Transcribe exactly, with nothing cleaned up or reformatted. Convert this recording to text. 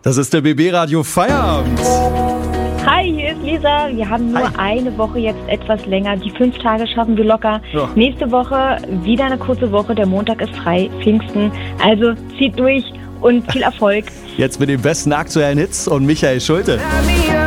Das ist der B B-Radio Feierabend. Hi, hier ist Lisa. Wir haben nur Hi. eine Woche jetzt etwas länger. Die fünf Tage schaffen wir locker. Ja. Nächste Woche wieder eine kurze Woche. Der Montag ist frei, Pfingsten. Also zieht durch und viel Erfolg. Jetzt mit den besten aktuellen Hits und Michael Schulte.